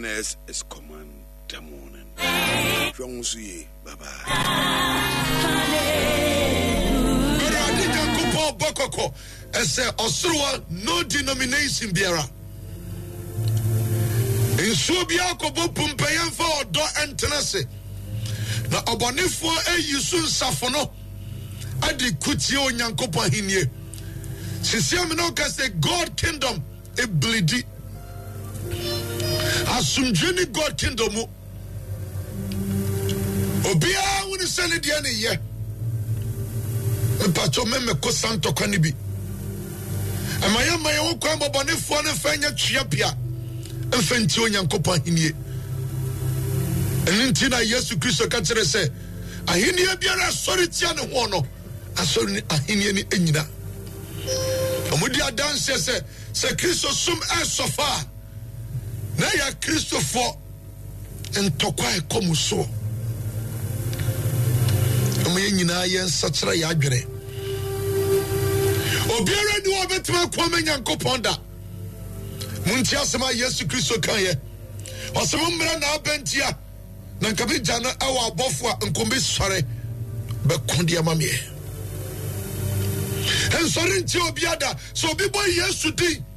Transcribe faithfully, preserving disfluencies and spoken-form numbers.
This is Command the Morning. Bye bye. Bokoko ese osruwa no denomination biara ensuo bia kobo pumpayan fa odo entenase na obonefo ayisu nsafo no adi kutie onyankopon ahenie sisia me no ka say God kingdom e blidi asumdwene God kingdom obia woni sene dia ne ye Pacho meme ko santo kwanibi. Amaya maya wo kwa mbonefo ne fanya twiapia. Mfenti onyankopon ahenie. Enti na Yesu Kristo ka kire se ahenie biara sori tia ne ho no. Asori ahenie ni enyina. Omudi adanse se se Kristo sum esofa. Na ya Kristo fo entokwa ekomuso. Omo nyina ye nsachira ya adwere obiara ni obetima kwama nyankopon da munti asema Yesu Kristo kan ye osema mmra na abentia na nkabe jana awa abofo a nkombe sore be konde amamie ensore nti obiada so obi boy Yesu din